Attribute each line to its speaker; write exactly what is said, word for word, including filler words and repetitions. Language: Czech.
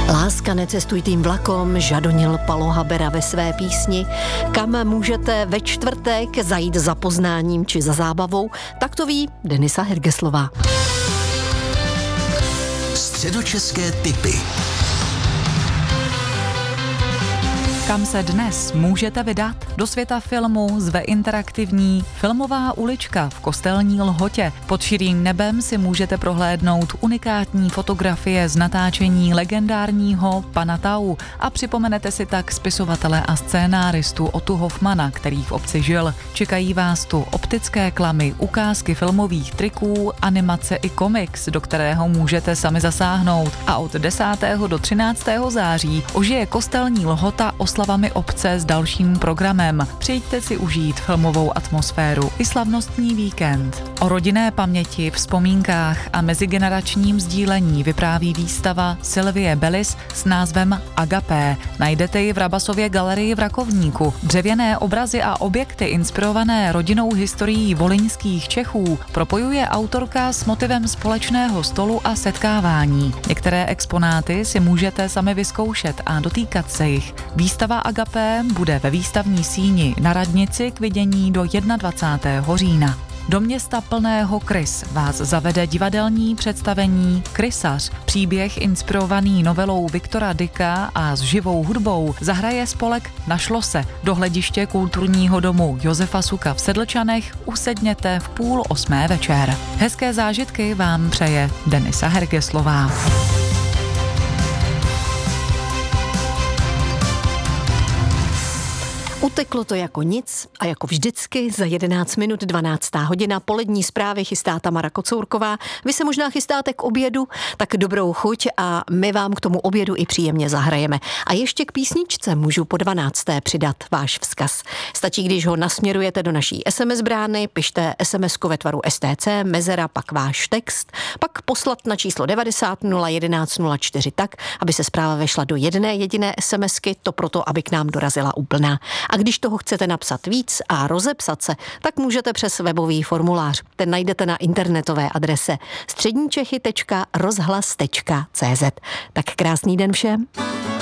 Speaker 1: Láska, necestuj tým vlakom, žadonil Palo Habera ve své písni. Kam můžete ve čtvrtek zajít za poznáním či za zábavou, tak to ví Denisa Hergeslová.
Speaker 2: Středočeské tipy.
Speaker 3: Kam se dnes můžete vydat? Do světa filmu zve interaktivní filmová ulička v Kostelní Lhotě. Pod širým nebem si můžete prohlédnout unikátní fotografie z natáčení legendárního Pana Tau a připomenete si tak spisovatele a scénáristu Ottu Hoffmana, který v obci žil. Čekají vás tu optické klamy, ukázky filmových triků, animace i komiks, do kterého můžete sami zasáhnout. A od desátého do třináctého září ožije Kostelní Lhota oslavami obce s dalším programem. Přijďte si užít filmovou atmosféru i slavnostní víkend. O rodinné paměti, vzpomínkách a mezigeneračním sdílení vypráví výstava Sylvie Bellis s názvem Agapé. Najdete ji v Rabasově galerii v Rakovníku. Dřevěné obrazy a objekty inspirované rodinnou historií volyňských Čechů propojuje autorka s motivem společného stolu a setkávání. Některé exponáty si můžete sami vyzkoušet a dotýkat se jich. Výstava Agapé bude ve výstavní síni na Radnici k vidění do dvacátého prvního října. Do města plného krys vás zavede divadelní představení Krysař. Příběh inspirovaný novelou Viktora Dicka a s živou hudbou zahraje spolek Našlo se. Do hlediště kulturního domu Josefa Suka v Sedlčanech usedněte v půl osmé večer. Hezké zážitky vám přeje Denisa Hergeslová.
Speaker 1: Uteklo to jako nic a jako vždycky za jedenáct minut dvanáctá hodina polední zprávy chystá Tamara Kocourková. Vy se možná chystáte k obědu, tak dobrou chuť a my vám k tomu obědu i příjemně zahrajeme. A ještě k písničce můžu po dvanácté přidat váš vzkaz. Stačí, když ho nasměrujete do naší es em es brány, pište es em esku ve tvaru es té cé, mezera, pak váš text, pak poslat na číslo devadesát nula jedenáct nula čtyři tak, aby se zpráva vešla do jedné jediné SMSky, to proto, aby k nám dorazila úplná. A když toho chcete napsat víc a rozepsat se, tak můžete přes webový formulář. Ten najdete na internetové adrese středníčechy tečka rozhlas tečka cé zet. Tak krásný den všem.